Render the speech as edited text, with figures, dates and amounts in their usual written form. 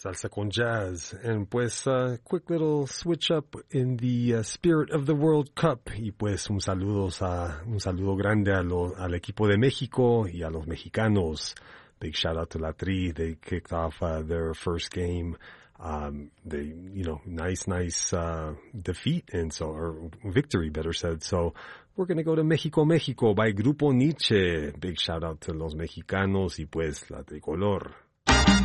Salsa con jazz. And pues, quick little switch up in the spirit of the World Cup. Y pues, un saludo grande al equipo de México y a los mexicanos. Big shout out to La Tri. They kicked off their first game. Nice defeat, or victory, better said. So we're going to go to México by Grupo Nietzsche. Big shout out to los mexicanos y pues la tricolor.